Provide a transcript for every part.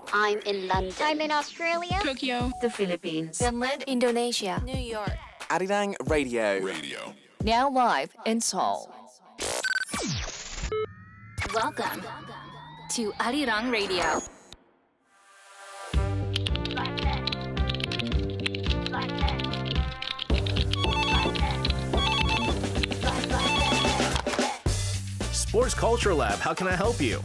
I'm in London. I'm in Australia. Tokyo. The Philippines. Finland. Indonesia. New York. Arirang Radio. Now live in Seoul. Welcome to Arirang Radio. Sports Culture Lab, how can I help you?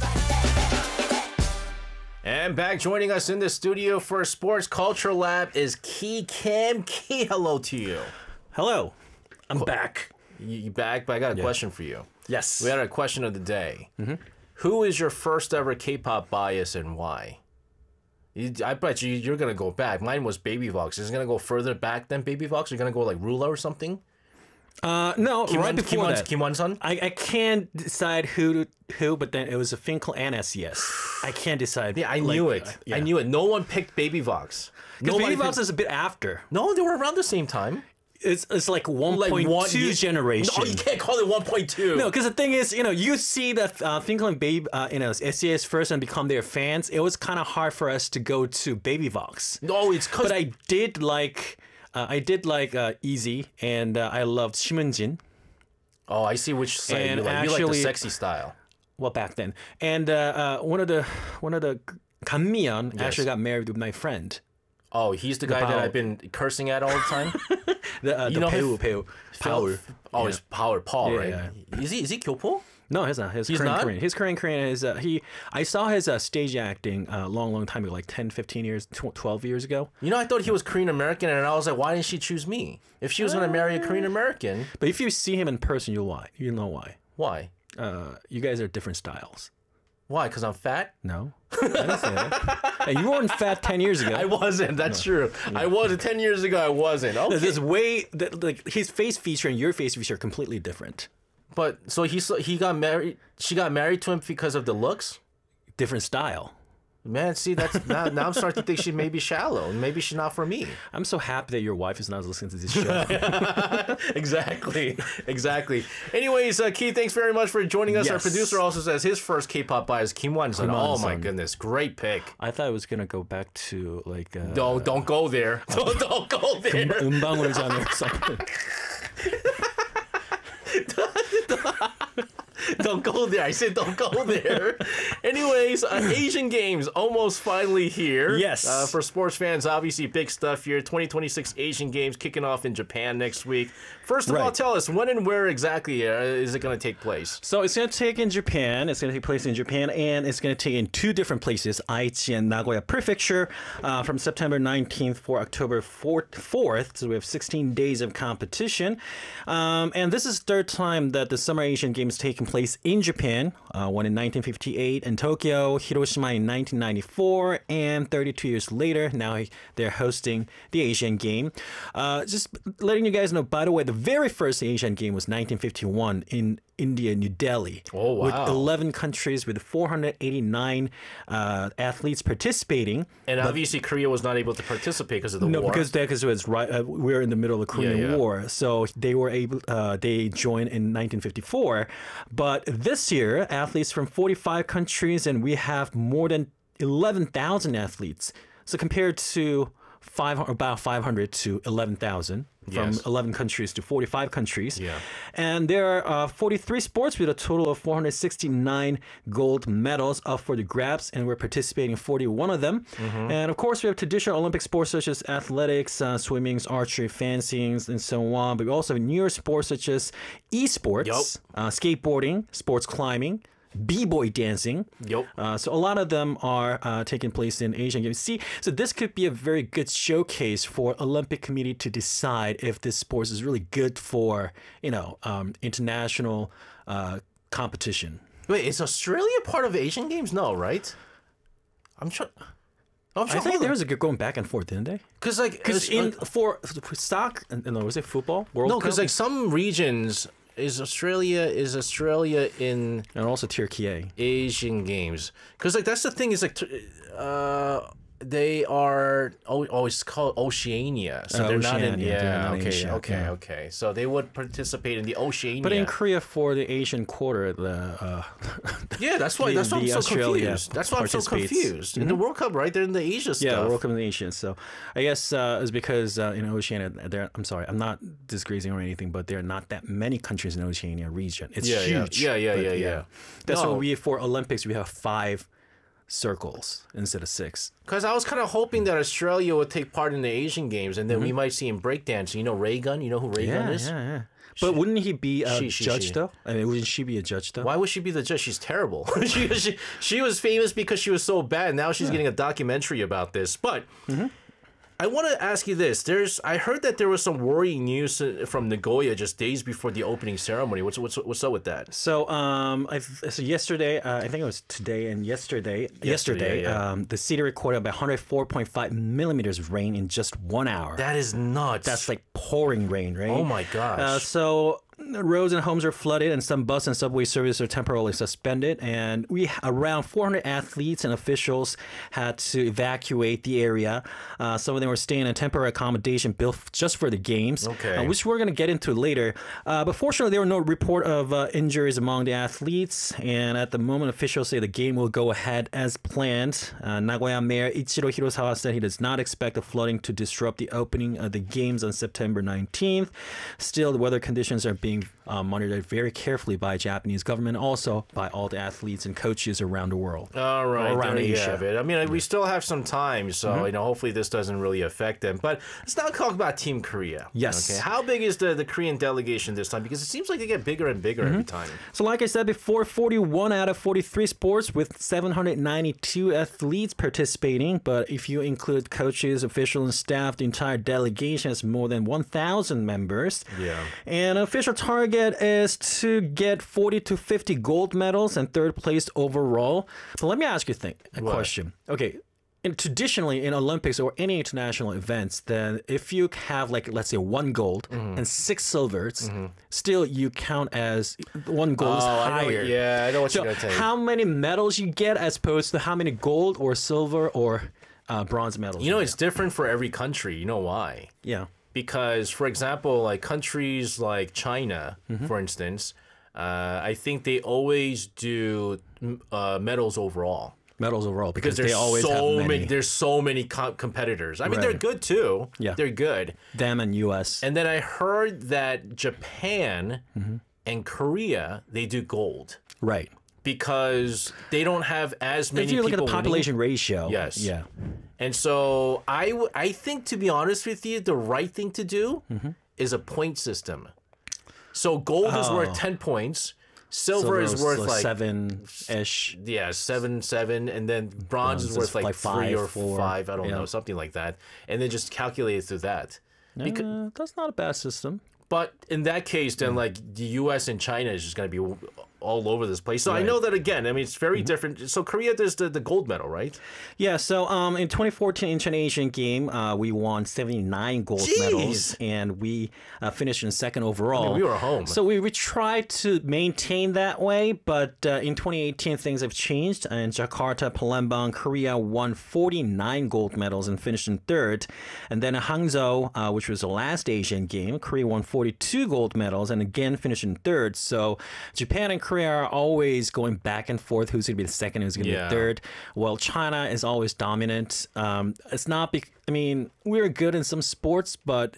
And back joining us in the studio for Sports Culture Lab is Ki Kim. Ki, hello to you. Hello. I'm back. You back? But I got a question for you. Yes. We had a question of the day. Who is your first ever K-pop bias and why? I bet you're going to go back. Mine was Baby Vox. Is it going to go further back than Baby Vox? Are you going to go like Rula or something? No, right before that. Kim Won-sun? I can't decide who, but then it was a Finkel and SES. I can't decide. Yeah, I knew it. I knew it. No one picked Baby Vox. Because Baby Vox is a bit after. No, they were around the same time. It's like 1.2 generation. No, you can't call it 1.2. No, because the thing is, you see that Finkel and Babe, SES first and become their fans. It was kind of hard for us to go to Baby Vox. No, it's because... But I did like Easy, and I loved Shimunjin. Oh, I see which side and you like. actually, you like the sexy style. Well, back then. And one of the Ganmiyeon actually got married with my friend. Oh, he's the guy that I've been cursing at all the time? Power. Oh, it's Power Paul, Yeah, right? yeah. Is he Kyopo? No, he's not. He's Korean. He's Korean. I saw his stage acting a long time ago, like 10, 15 years, 12 years ago. I thought he was Korean American, and I was like, why didn't she choose me? If she was going to marry a Korean American. But if you see him in person, you'll know why. Why? You guys are different styles. Why? Because I'm fat? No. I didn't say that. Hey, you weren't fat 10 years ago. I wasn't. That's true. Yeah. I wasn't. 10 years ago, I wasn't. Okay. There's like his face feature and your face feature are completely different. But so he got married. She got married to him because of the looks. Different style. Man, see, that's now I'm starting to think she may be shallow, and maybe she's not for me. I'm so happy that your wife is not listening to this show. Exactly. Anyways, Keith, thanks very much for joining us. Yes. Our producer also says his first K-pop bias, Kim Won-sun. Oh my goodness, great pick. I thought I was gonna go back to like. Don't go there. Don't go there. 음방울자매 or something. Don't go there. I said don't go there. Anyways, Asian Games almost finally here. Yes. For sports fans, obviously big stuff here. 2026 Asian Games kicking off in Japan next week. First of all, tell us when and where exactly is it going to take place? So it's going to take in Japan. It's going to take place in Japan, and it's going to take in two different places, Aichi and Nagoya Prefecture, from September 19th for October 4th. So we have 16 days of competition. And this is the third time that the Summer Asian Games taking place in Japan. One in 1958 in Tokyo, Hiroshima in 1994, and 32 years later, now they're hosting the Asian Game. Just letting you guys know, by the way, the very first Asian Game was 1951 in India, New Delhi. Oh, wow. With 11 countries, with 489 athletes participating. And obviously Korea was not able to participate because of the war. No, because it was right. We were in the middle of the Korean War, so they were able. They joined in 1954. But this year, athletes from 45 countries, and we have more than 11,000 athletes. So compared to about 500 to 11,000 from 11 countries to 45 countries. Yeah. And there are 43 sports with a total of 469 gold medals up for the grabs, and we're participating in 41 of them. And of course, we have traditional Olympic sports such as athletics, swimming, archery, fencing, and so on. But we also have newer sports such as esports, skateboarding, sports climbing, b-boy dancing. So a lot of them are taking place in Asian Games. See, so this could be a very good showcase for Olympic Committee to decide if this sport is really good for, international competition. Wait, is Australia part of Asian Games? No, right? I'm sure. I think there was a good going back and forth, didn't they? Because for stock, no, was it football? World no, Cup? because some regions. Is Australia in and also Turkey Asian Games? Because that's the thing is They are it's called Oceania, so they're not in. Oceania, they're Yeah, not okay, Asia, okay, yeah. okay. So they would participate in the Oceania. But in Korea, for the Asian quarter, the yeah, that's why. That's why I'm the so Australia confused. That's why I'm so participates. confused. In the World Cup, right? They're in the Asia stuff. yeah, World Cup of the Nations. So I guess it's because in Oceania, I'm sorry, I'm not disgracing or anything, but there are not that many countries in the Oceania region. It's Yeah, yeah. huge. Yeah, but yeah. That's No. why for Olympics we have 5 circles instead of 6. Because I was kind of hoping that Australia would take part in the Asian Games, and then we might see him breakdancing. You know Ray Gun? You know who Ray Gun is? Yeah. But wouldn't he be a she. judge though? I mean, wouldn't she be a judge though? Why would she be the judge? She's terrible. she was famous because she was so bad. Now she's getting a documentary about this. But I want to ask you this. I heard that there was some worrying news from Nagoya just days before the opening ceremony. What's up with that? So, so yesterday, I think it was today and yesterday, yeah. the city recorded about 104.5 millimeters of rain in just 1 hour. That is nuts. That's like pouring rain, right? Oh my gosh. So roads and homes are flooded, and some bus and subway services are temporarily suspended. And around 400 athletes and officials had to evacuate the area. Some of them were staying in temporary accommodation built just for the games, which we're going to get into later. But fortunately, there were no report of injuries among the athletes. And at the moment, officials say the game will go ahead as planned. Nagoya Mayor Ichiro Hirosawa said he does not expect the flooding to disrupt the opening of the games on September 19th. Still, the weather conditions are being monitored very carefully by Japanese government, also by all the athletes and coaches around the world. All right, around there you Asia. have it. I mean, we still have some time, so hopefully this doesn't really affect them. But let's now talk about Team Korea. Yes. Okay. How big is the Korean delegation this time? Because it seems like they get bigger and bigger every time. So like I said before, 41 out of 43 sports with 792 athletes participating. But if you include coaches, officials, and staff, the entire delegation has more than 1,000 members. Yeah. And official target is to get 40 to 50 gold medals and third place overall. But let me ask you a question. Okay. And traditionally in Olympics or any international events, then if you have let's say 1 gold and 6 silvers, still you count as 1 gold is higher. I know what So you're going to tell you. how many medals you get as opposed to how many gold or silver or bronze medals? You know, it's different for every country. You know why? Yeah. Because, for example, like countries like China, for instance, I think they always do medals overall. Medals overall because There's they always have many. There's so many competitors. I mean, Right. they're good too. Yeah. They're good. Them and U.S. And then I heard that Japan and Korea, they do gold Right. because they don't have as many If you look at people the winning. population ratio. Yes. Yeah. And so I think, to be honest with you, the right thing to do is a point system. So gold is worth 10 points. Silver is worth like 7-ish. yeah, 7, and then bronze is worth like 3 or 4. 5. I don't Yeah. know, something like that. And then just calculate it through that. That's not a bad system. But in that case, then like the U.S. and China is just going to be all over this place. So I know that again. I mean, it's very different. So Korea does the gold medal, right? Yeah, so in 2014 Incheon Asian Game, we won 79 gold medals, and we finished in second overall. we were home. So we tried to maintain that way, but in 2018 things have changed. In Jakarta, Palembang, Korea won 49 gold medals and finished in third. And then in Hangzhou, which was the last Asian Game, Korea won 42 gold medals and again finished in third. So Japan and Korea are always going back and forth. Who's going to be the second? Who's going to be third? Well, China is always dominant. It's not. I mean, we're good in some sports, but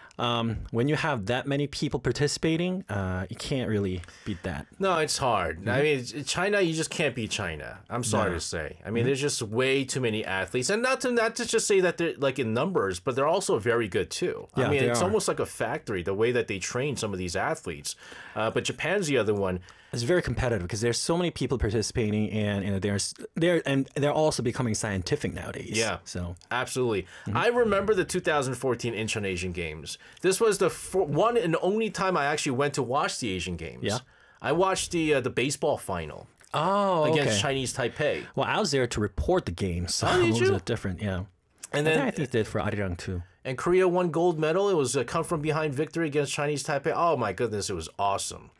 when you have that many people participating, you can't really beat that. No, it's hard. I mean, China, you just can't beat China. I'm sorry to say. I mean, there's just way too many athletes, and not to just say that they're like in numbers, but they're also very good too. Yeah, I mean, they it's are. almost like a factory the way that they train some of these athletes. But Japan's the other one. It's very competitive because there's so many people participating, and they're also becoming scientific nowadays. Yeah. So Absolutely. I remember the 2014 Incheon Asian Games. This was the one and only time I actually went to watch the Asian Games. Yeah. I watched the baseball final against Chinese Taipei. Well, I was there to report the game, so Oh, did it was you? a different, yeah. And I then think they did for Arirang too. and Korea won gold medal. It was a come from behind victory against Chinese Taipei. Oh my goodness, it was awesome.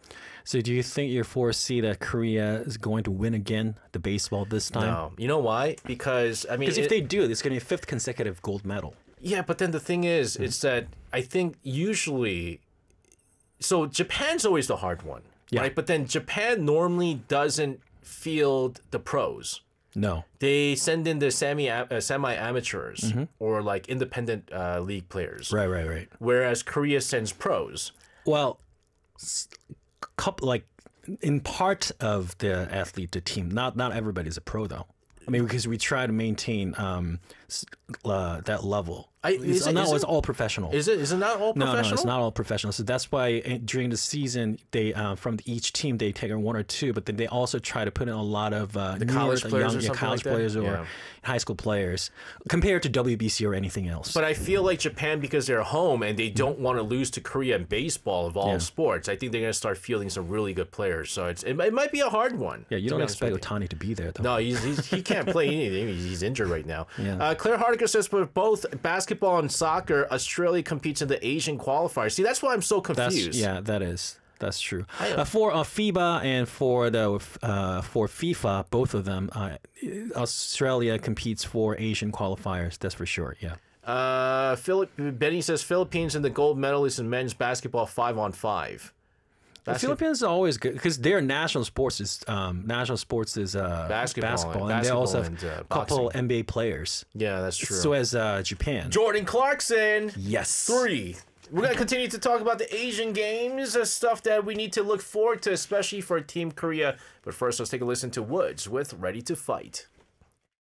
So do you think you foresee that Korea is going to win again the baseball this time? No, you know why? Because I mean, Because if they do, it's going to be a fifth consecutive gold medal. yeah, but then the thing is, it's that I think usually, so Japan's always the hard one, Yeah. right? But then Japan normally doesn't field the pros. No. They send in the semi-amateurs or like independent league players. Right. Whereas Korea sends pros. Well, couple like in part of the athlete, the team. Not everybody's a pro though. I mean, because we try to maintain that level. It's all professional. Is it not all professional? No, it's not all professional. So that's why during the season, they from each team they take one or two, but then they also try to put in a lot of college players or something college like that? players or Yeah. high school players compared to WBC or anything else. But I feel like Japan, because they're home and they don't want to lose to Korea in baseball of all sports, I think they're going to start fielding some really good players. So it might be a hard one. yeah, you to don't be honest expect with you. Otani to be there though. No, he can't play anything. He's injured right now. Yeah. Claire Hardiker says, for both basketball and soccer, Australia competes in the Asian qualifiers. See, that's why I'm so confused. That's true. For FIBA and for FIFA, both of them, Australia competes for Asian qualifiers. That's for sure. Yeah. Benny says Philippines and the gold medalist in men's basketball 5-on-5. The Philippines are always good because their national sports is Basketball and they also have and, a couple NBA players. Yeah, that's true. So as Japan. Jordan Clarkson. Yes. 3. We're going to continue to talk about the Asian games, stuff that we need to look forward to, especially for Team Korea. But first, let's take a listen to Woods with Ready to Fight.